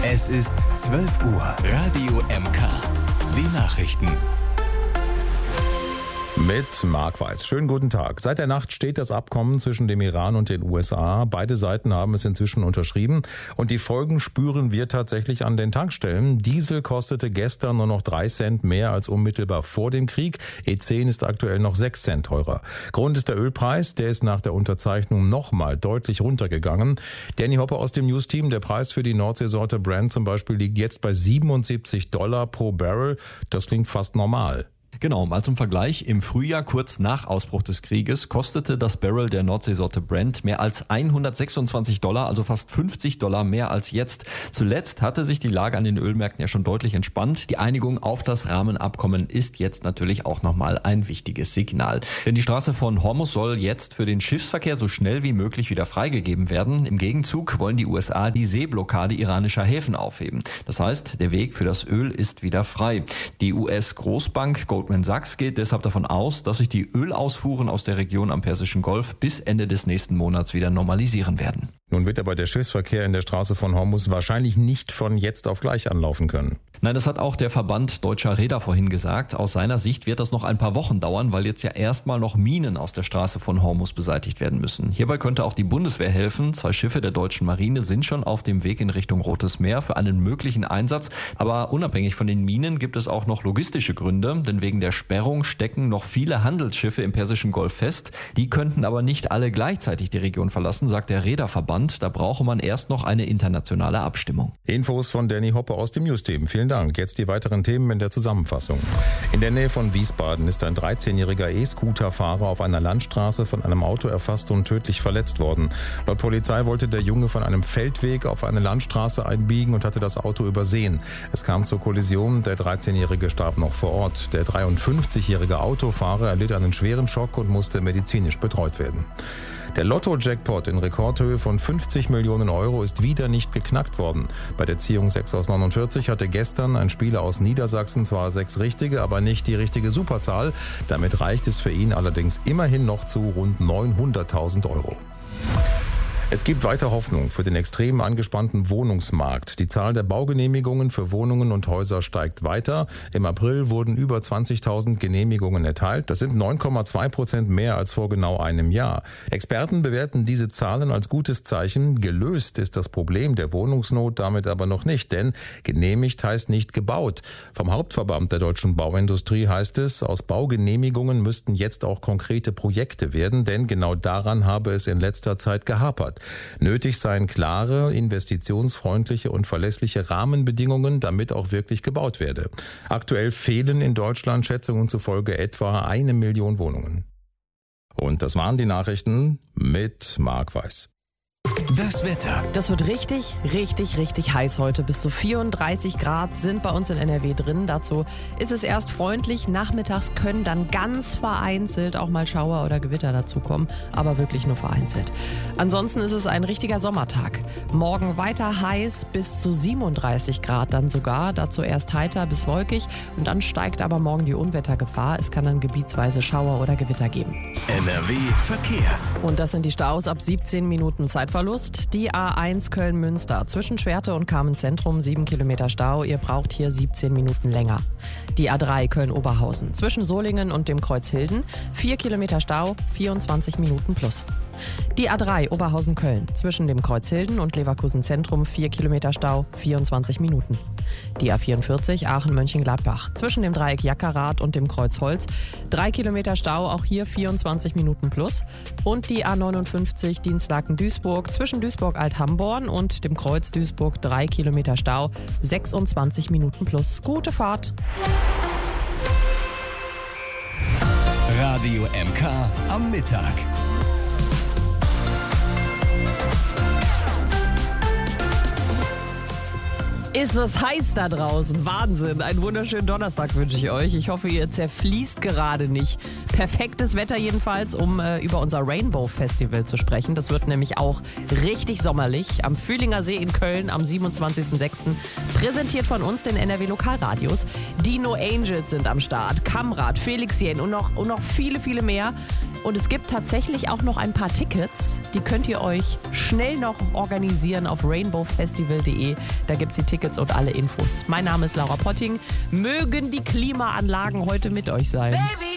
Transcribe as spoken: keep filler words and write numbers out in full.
Es ist zwölf Uhr. Radio M K. Die Nachrichten. Mit Marc Weiß. Schönen guten Tag. Seit der Nacht steht das Abkommen zwischen dem Iran und den U S A. Beide Seiten haben es inzwischen unterschrieben. Und die Folgen spüren wir tatsächlich an den Tankstellen. Diesel kostete gestern nur noch drei Cent mehr als unmittelbar vor dem Krieg. E zehn ist aktuell noch sechs Cent teurer. Grund ist der Ölpreis. Der ist nach der Unterzeichnung nochmal deutlich runtergegangen. Danny Hopper aus dem News-Team. Der Preis für die Nordseesorte Brent zum Beispiel liegt jetzt bei siebenundsiebzig Dollar pro Barrel. Das klingt fast normal. Genau, mal zum Vergleich. Im Frühjahr, kurz nach Ausbruch des Krieges, kostete das Barrel der Nordseesorte Brent mehr als hundertsechsundzwanzig Dollar, also fast fünfzig Dollar mehr als jetzt. Zuletzt hatte sich die Lage an den Ölmärkten ja schon deutlich entspannt. Die Einigung auf das Rahmenabkommen ist jetzt natürlich auch nochmal ein wichtiges Signal. Denn die Straße von Hormuz soll jetzt für den Schiffsverkehr so schnell wie möglich wieder freigegeben werden. Im Gegenzug wollen die U S A die Seeblockade iranischer Häfen aufheben. Das heißt, der Weg für das Öl ist wieder frei. Die U S-Großbank Goldman Sachs geht deshalb davon aus, dass sich die Ölausfuhren aus der Region am Persischen Golf bis Ende des nächsten Monats wieder normalisieren werden. Nun wird aber der Schiffsverkehr in der Straße von Hormuz wahrscheinlich nicht von jetzt auf gleich anlaufen können. Nein, das hat auch der Verband Deutscher Reeder vorhin gesagt. Aus seiner Sicht wird das noch ein paar Wochen dauern, weil jetzt ja erstmal noch Minen aus der Straße von Hormuz beseitigt werden müssen. Hierbei könnte auch die Bundeswehr helfen. Zwei Schiffe der deutschen Marine sind schon auf dem Weg in Richtung Rotes Meer für einen möglichen Einsatz. Aber unabhängig von den Minen gibt es auch noch logistische Gründe, denn wegen der Sperrung stecken noch viele Handelsschiffe im Persischen Golf fest. Die könnten aber nicht alle gleichzeitig die Region verlassen, sagt der Reederverband. Da brauche man erst noch eine internationale Abstimmung. Infos von Danny Hopper aus dem News-Team. Vielen Dank. Jetzt die weiteren Themen in der Zusammenfassung. In der Nähe von Wiesbaden ist ein dreizehnjähriger E-Scooter-Fahrer auf einer Landstraße von einem Auto erfasst und tödlich verletzt worden. Laut Polizei wollte der Junge von einem Feldweg auf eine Landstraße einbiegen und hatte das Auto übersehen. Es kam zur Kollision. Der dreizehnjährige starb noch vor Ort. Der dreiundfünfzigjährige Autofahrer erlitt einen schweren Schock und musste medizinisch betreut werden. Der Lotto-Jackpot in Rekordhöhe von fünfzig Millionen Euro ist wieder nicht geknackt worden. Bei der Ziehung sechs aus neunundvierzig hatte gestern ein Spieler aus Niedersachsen zwar sechs richtige, aber nicht die richtige Superzahl. Damit reicht es für ihn allerdings immerhin noch zu rund neunhunderttausend Euro. Es gibt weiter Hoffnung für den extrem angespannten Wohnungsmarkt. Die Zahl der Baugenehmigungen für Wohnungen und Häuser steigt weiter. Im April wurden über zwanzigtausend Genehmigungen erteilt. Das sind neun Komma zwei Prozent mehr als vor genau einem Jahr. Experten bewerten diese Zahlen als gutes Zeichen. Gelöst ist das Problem der Wohnungsnot damit aber noch nicht, denn genehmigt heißt nicht gebaut. Vom Hauptverband der deutschen Bauindustrie heißt es, aus Baugenehmigungen müssten jetzt auch konkrete Projekte werden, denn genau daran habe es in letzter Zeit gehapert. Nötig seien klare, investitionsfreundliche und verlässliche Rahmenbedingungen, damit auch wirklich gebaut werde. Aktuell fehlen in Deutschland Schätzungen zufolge etwa eine Million Wohnungen. Und das waren die Nachrichten mit Marc Weiß. Das Wetter. Das wird richtig, richtig, richtig heiß heute. Bis zu vierunddreißig Grad sind bei uns in N R W drin. Dazu ist es erst freundlich. Nachmittags können dann ganz vereinzelt auch mal Schauer oder Gewitter dazukommen, aber wirklich nur vereinzelt. Ansonsten ist es ein richtiger Sommertag. Morgen weiter heiß bis zu siebenunddreißig Grad dann sogar. Dazu erst heiter bis wolkig und dann steigt aber morgen die Unwettergefahr. Es kann dann gebietsweise Schauer oder Gewitter geben. N R W Verkehr. Und das sind die Staus ab siebzehn Minuten Zeitverlust. Die A eins Köln-Münster zwischen Schwerte und Carmen-Zentrum, sieben Kilometer Stau. Ihr braucht hier siebzehn Minuten länger. Die A drei Köln-Oberhausen zwischen Solingen und dem Kreuz Hilden, vier Kilometer Stau, vierundzwanzig Minuten plus. Die A drei Oberhausen-Köln zwischen dem Kreuz Hilden und Leverkusen-Zentrum, vier Kilometer Stau, vierundzwanzig Minuten. Die A vierundvierzig Aachen-Mönchengladbach zwischen dem Dreieck Jackerath und dem Kreuz Holz, drei Kilometer Stau, auch hier vierundzwanzig Minuten plus. Und die A neunundfünfzig Dienstlaken-Duisburg zwischen Duisburg-Alt-Hamborn und dem Kreuz Duisburg, drei Kilometer Stau, sechsundzwanzig Minuten plus. Gute Fahrt! Radio M K am Mittag. Ist es heiß da draußen? Wahnsinn. Einen wunderschönen Donnerstag wünsche ich euch. Ich hoffe, ihr zerfließt gerade nicht. Perfektes Wetter jedenfalls, um äh, über unser Rainbow Festival zu sprechen. Das wird nämlich auch richtig sommerlich. Am Fühlinger See in Köln am siebenundzwanzigsten sechsten Präsentiert von uns, den N R W Lokalradios. Die No Angels sind am Start. Kamrat, Felix Jähn und noch, und noch viele, viele mehr. Und es gibt tatsächlich auch noch ein paar Tickets. Die könnt ihr euch schnell noch organisieren auf rainbow festival punkt de. Da gibt es die Tickets und alle Infos. Mein Name ist Laura Potting. Mögen die Klimaanlagen heute mit euch sein. Baby.